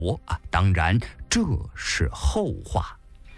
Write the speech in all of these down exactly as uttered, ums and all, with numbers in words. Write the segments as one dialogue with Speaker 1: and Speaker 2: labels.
Speaker 1: 活啊，当然这是后话。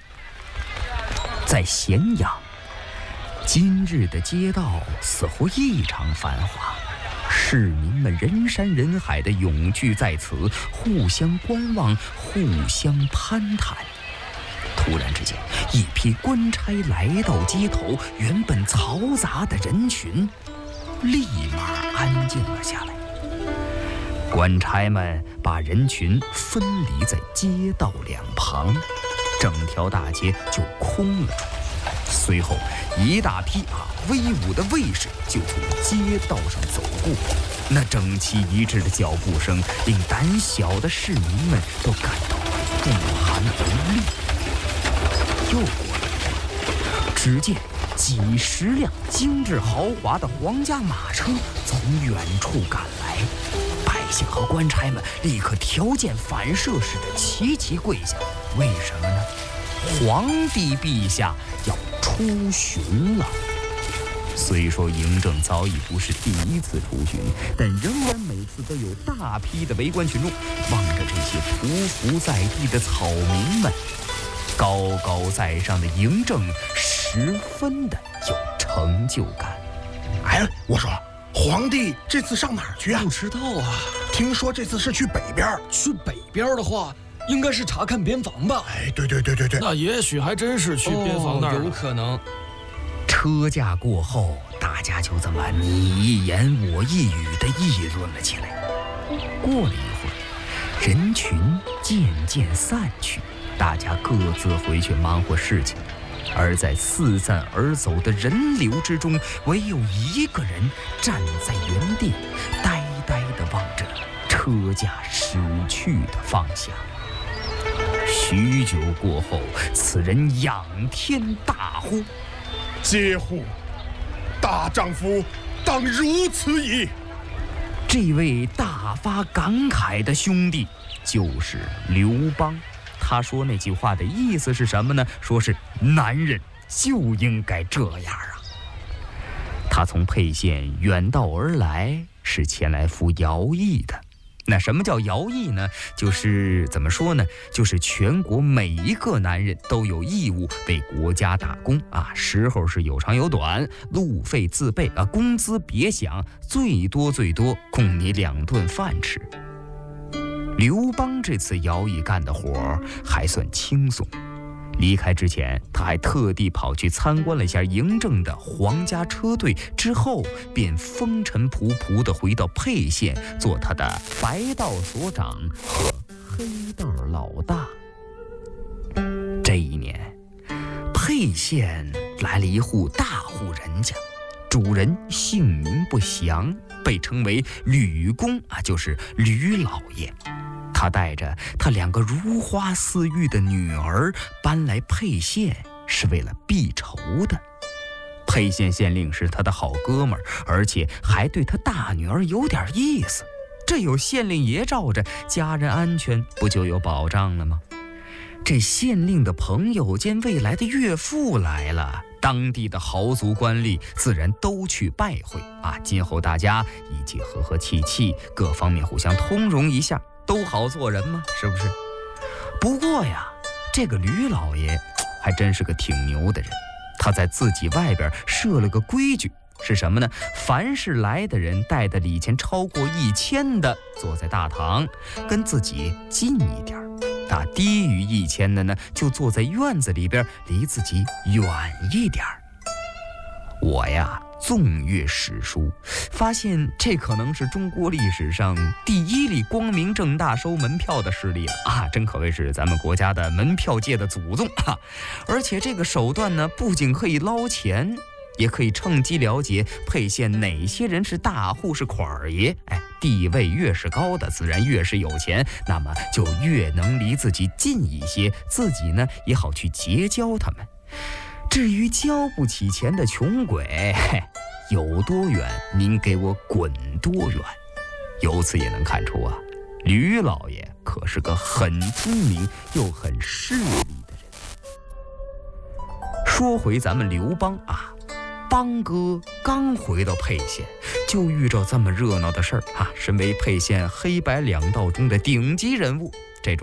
Speaker 1: 在咸阳，今日的街道似乎异常繁华，市民们人山人海地涌聚在此，互相观望，互相攀谈。突然之间，一批官差来到街头，原本嘈杂的人群立马安静了下来。官差们把人群分离在街道两旁，整条大街就空了出来。随后，一大批啊威武的卫士就从街道上走过，那整齐一致的脚步声令胆小的市民们都感到不寒而栗。又过了一会，只见几十辆精致豪华的皇家马车从远处赶来，百姓和官差们立刻条件反射似的齐齐跪下。为什么呢？皇帝陛下要出巡了。虽说嬴政早已不是第一次出巡，但仍然每次都有大批的围观群众望着这些匍匐在地的草民们。高高在上的嬴政十分的有成就感。
Speaker 2: 哎，我说皇帝这次上哪儿去啊？
Speaker 3: 不知道啊，
Speaker 2: 听说这次是去北边。
Speaker 3: 去北边的话，应该是查看边防吧？
Speaker 2: 哎，对对对对对，
Speaker 3: 那也许还真是去边防那儿、
Speaker 4: 哦，有可能。
Speaker 1: 车驾过后，大家就这么你一言我一语地议论了起来。过了一会儿，人群渐渐散去，大家各自回去忙活事情。而在四散而走的人流之中，唯有一个人站在原地，呆呆地望着车驾驶去的方向。许久过后，此人仰天大呼：“
Speaker 2: 嗟乎！大丈夫当如此矣！”
Speaker 1: 这位大发感慨的兄弟就是刘邦。他说那句话的意思是什么呢？说是男人就应该这样啊。他从沛县远道而来，是前来服徭役的。那什么叫徭役呢？就是怎么说呢？就是全国每一个男人都有义务为国家打工啊，时候是有长有短，路费自备啊，工资别想，最多最多供你两顿饭吃。刘邦这次徭役干的活还算轻松，离开之前他还特地跑去参观了一下嬴政的皇家车队，之后便风尘仆仆地回到沛县做他的白道所长和黑道老大。这一年，沛县来了一户大户人家，主人姓名不详，被称为吕公啊，就是吕老爷。他带着他两个如花似玉的女儿搬来沛县，是为了避仇的。沛县县令是他的好哥们儿，而且还对他大女儿有点意思。这有县令爷罩着，家人安全不就有保障了吗？这县令的朋友兼未来的岳父来了，当地的豪族官吏自然都去拜会啊。今后大家一起和和气气，各方面互相通融一下，都好做人嘛，是不是？不过呀，这个吕老爷还真是个挺牛的人，他在自己外边设了个规矩，是什么呢？凡是来的人带的礼钱超过一千的，坐在大堂，跟自己近一点；啊，低于一千的呢，就坐在院子里边，离自己远一点。我呀，纵阅史书，发现这可能是中国历史上第一例光明正大收门票的事例了啊！真可谓是咱们国家的门票界的祖宗啊！而且这个手段呢，不仅可以捞钱，也可以趁机了解沛县哪些人是大户是款儿爷。哎，地位越是高的，自然越是有钱，那么就越能离自己近一些，自己呢也好去结交他们。至于交不起钱的穷鬼，有多远您给我滚多远。由此也能看出啊，吕老爷可是个很精明又很势利的人。说回咱们刘邦啊，邦哥刚回到沛县，就遇着这么热闹的事儿啊！身为沛县黑白两道中的顶级人物，